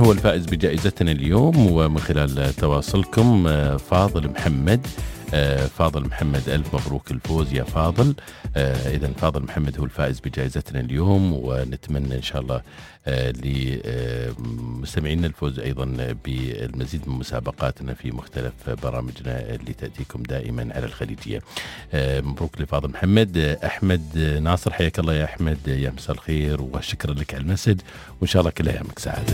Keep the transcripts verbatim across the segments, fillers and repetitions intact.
هو الفائز بجائزتنا اليوم؟ ومن خلال تواصلكم فاضل محمد. فاضل محمد، ألف مبروك الفوز يا فاضل. إذن فاضل محمد هو الفائز بجائزتنا اليوم، ونتمنى إن شاء الله لمستمعينا الفوز أيضا بالمزيد من مسابقاتنا في مختلف برامجنا اللي تأتيكم دائما على الخليجية. مبروك لفاضل محمد. أحمد ناصر، حياك الله يا أحمد، يا مساء الخير وشكرا لك على المسج، وإن شاء الله كل أيامك سعادة.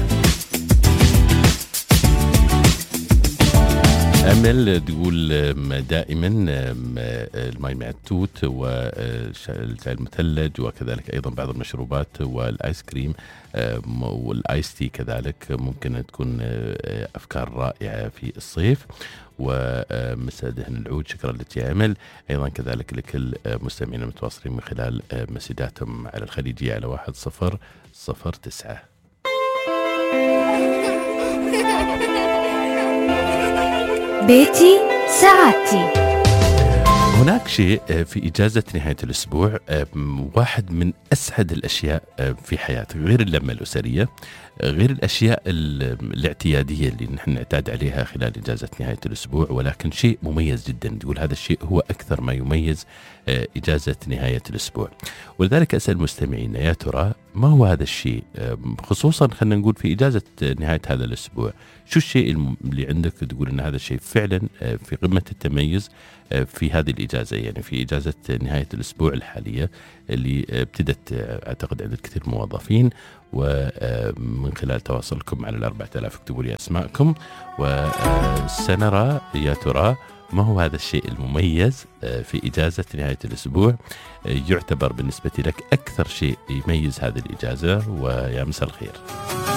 أمل تقول دائما الماء مع التوت والشاي المثلج، وكذلك أيضا بعض المشروبات والآيس كريم والآيس تي كذلك ممكن تكون أفكار رائعة في الصيف. ومساء دهن العود، شكرا لك يا أمل. أيضا كذلك لكل مستمعين المتواصلين من خلال مسجاتهم على الخليجية على واحد صفر صفر تسعة. بيتي ساعتي. هناك شيء في إجازة نهاية الأسبوع واحد من أسعد الأشياء في حياتك، غير اللمة الأسرية، غير الأشياء الاعتيادية اللي نحن نعتاد عليها خلال إجازة نهاية الأسبوع، ولكن شيء مميز جدا. تقول هذا الشيء هو أكثر ما يميز إجازة نهاية الأسبوع. ولذلك أسأل مستمعينا، يا ترى ما هو هذا الشيء، خصوصا خلينا نقول في إجازة نهاية هذا الأسبوع؟ شو الشيء اللي عندك تقول أن هذا الشيء فعلا في قمة التميز في هذه الإجازة، يعني في إجازة نهاية الأسبوع الحالية اللي ابتدت أعتقد عند كثير موظفين؟ ومن خلال تواصلكم على الأربعة آلاف اكتبوا لي أسماءكم، وسنرى يا ترى ما هو هذا الشيء المميز في إجازة نهاية الأسبوع يعتبر بالنسبة لك أكثر شيء يميز هذه الإجازة. ويا مساء الخير.